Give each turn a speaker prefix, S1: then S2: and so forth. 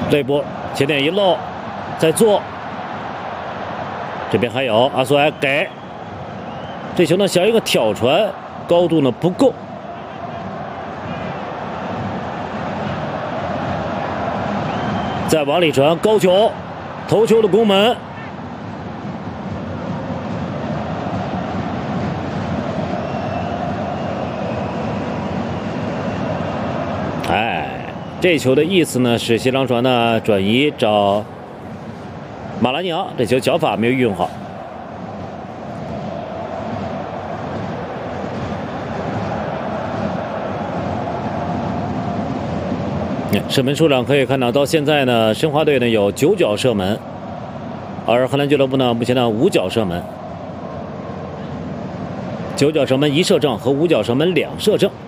S1: 这波前点一漏，再做。这边还有阿苏埃给，这球呢像一个挑传，高度呢不够。再往里传，高球，头球的攻门。这球的意思呢是新郎船呢转移找马拉尼奥，这球脚法没有运用好。射门数量可以看到，到现在呢，申花队呢有9脚射门，而荷兰俱乐部呢目前呢5脚射门，9脚射门1射正和5脚射门2射正。